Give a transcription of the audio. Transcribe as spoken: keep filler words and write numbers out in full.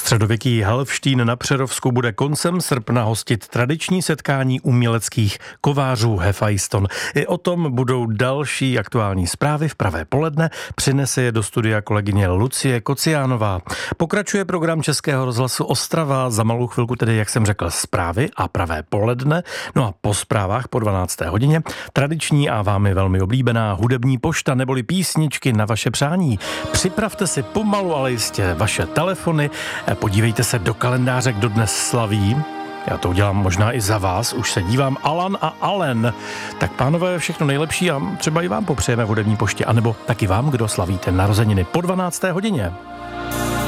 Středověký Helvštín na Přerovsku bude koncem srpna hostit tradiční setkání uměleckých kovářů Hefajston. I o tom budou další aktuální zprávy v pravé poledne. Přinese je do studia kolegyně Lucie Kociánová. Pokračuje program Českého rozhlasu Ostrava. Za malou chvilku tedy, jak jsem řekl, zprávy a pravé poledne. No a po zprávách po dvanácté hodině tradiční a vámi velmi oblíbená hudební pošta neboli písničky na vaše přání. Připravte si pomalu, ale jistě vaše telefony. Podívejte se do kalendáře, kdo dnes slaví. Já to udělám možná i za vás, už se dívám. Alan a Alen. Tak pánové, všechno nejlepší a třeba i vám popřejeme v hudební poště, anebo taky vám, kdo slavíte narozeniny po dvanácté hodině.